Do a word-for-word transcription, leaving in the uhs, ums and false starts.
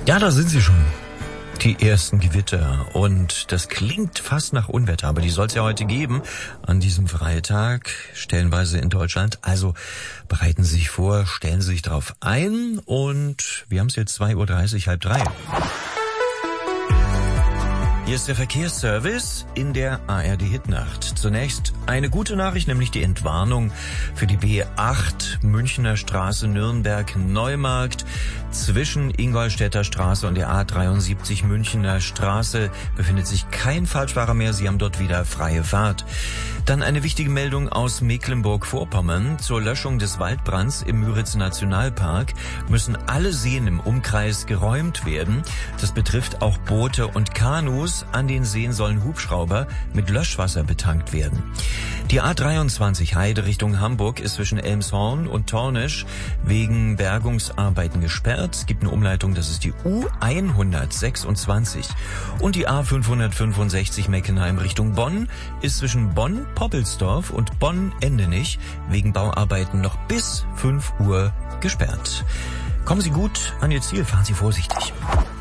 Ja, da sind sie schon. Die ersten Gewitter. Und das klingt fast nach Unwetter, aber die soll es ja heute geben. An diesem Freitag, stellenweise in Deutschland. Also bereiten Sie sich vor, stellen Sie sich darauf ein. Und wir haben es jetzt zwei Uhr dreißig, halb drei. Hier ist der Verkehrsservice in der A R D-Hitnacht. Zunächst eine gute Nachricht, nämlich die Entwarnung für die B acht Münchner Straße Nürnberg-Neumarkt. Zwischen Ingolstädter Straße und der A dreiundsiebzig Münchner Straße befindet sich kein Falschfahrer mehr. Sie haben dort wieder freie Fahrt. Dann eine wichtige Meldung aus Mecklenburg-Vorpommern. Zur Löschung des Waldbrands im Müritz-Nationalpark müssen alle Seen im Umkreis geräumt werden. Das betrifft auch Boote und Kanus. An den Seen sollen Hubschrauber mit Löschwasser betankt werden. Die A dreiundzwanzig Heide Richtung Hamburg ist zwischen Elmshorn und Tornisch wegen Bergungsarbeiten gesperrt. Es gibt eine Umleitung, das ist die U hundertsechsundzwanzig. Und die A fünfhundertfünfundsechzig Meckenheim Richtung Bonn ist zwischen Bonn-Poppelsdorf und Bonn-Endenich wegen Bauarbeiten noch bis fünf Uhr gesperrt. Kommen Sie gut an Ihr Ziel, fahren Sie vorsichtig.